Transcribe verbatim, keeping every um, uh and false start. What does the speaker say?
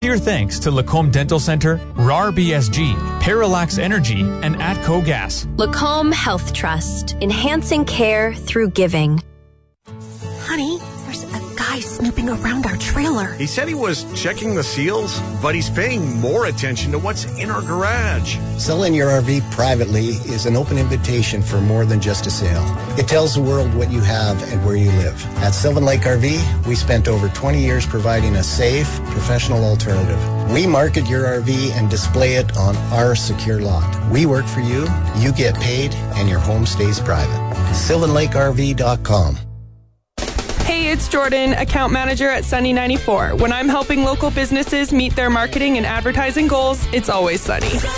sincere thanks to Lacombe Dental Centre, R A R B S G, Parallax Energy, and Atco Gas. Lacombe Health Trust, enhancing care through giving. Honey, there's a guy snooping around our trailer. He said he was checking the seals, but he's paying more attention to what's in our garage. Selling your R V privately is an open invitation for more than just a sale. It tells the world what you have and where you live. At Sylvan Lake R V, we spent over twenty years providing a safe, professional alternative. We market your R V and display it on our secure lot. We work for you, you get paid, and your home stays private. Sylvan Lake R V dot com. Hey, it's Jordan, account manager at Sunny ninety-four. When I'm helping local businesses meet their marketing and advertising goals, it's always sunny.